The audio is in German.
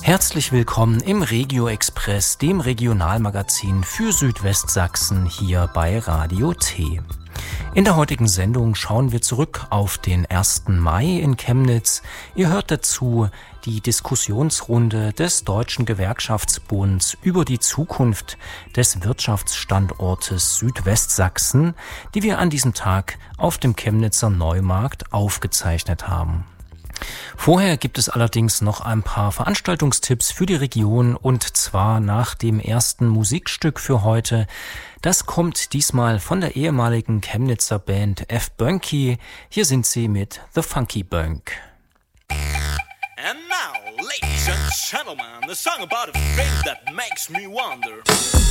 Herzlich willkommen im Regio Express, dem Regionalmagazin für Südwestsachsen hier bei Radio T. In der heutigen Sendung schauen wir zurück auf den 1. Mai in Chemnitz. Ihr hört dazu die Diskussionsrunde des Deutschen Gewerkschaftsbunds über die Zukunft des Wirtschaftsstandortes Südwestsachsen, die wir an diesem Tag auf dem Chemnitzer Neumarkt aufgezeichnet haben. Vorher gibt es allerdings noch ein paar Veranstaltungstipps für die Region, und zwar nach dem ersten Musikstück für heute. Das kommt diesmal von der ehemaligen Chemnitzer Band F. Bunky. Hier sind sie mit The Funky Bunk. And now, ladies and gentlemen, the song about a thing that makes me wonder.